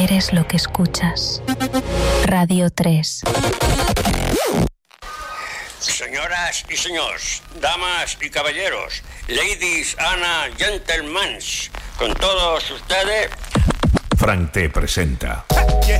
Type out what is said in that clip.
Eres lo que escuchas. Radio 3. Señoras y señores, damas y caballeros, ladies and gentlemen, con todos ustedes, Frank T presenta